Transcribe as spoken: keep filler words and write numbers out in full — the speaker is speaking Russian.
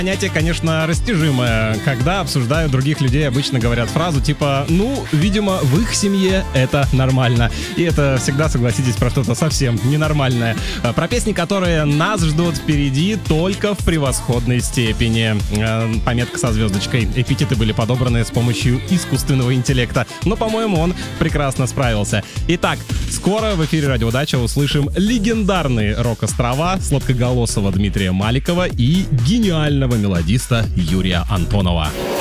Понятие, конечно, растяжимое. Когда обсуждают других людей, обычно говорят фразу типа «ну, видимо, в их семье это нормально». И это всегда, согласитесь, про что-то совсем ненормальное. Про песни, которые нас ждут впереди только в превосходной степени. Пометка со звездочкой. Эпитеты были подобраны с помощью искусственного интеллекта. Но, по-моему, он прекрасно справился. Итак, скоро в эфире «Радио Дача» услышим легендарный рок-острова сладкоголосого Дмитрия Маликова и гениального мелодиста Юрия Антонова.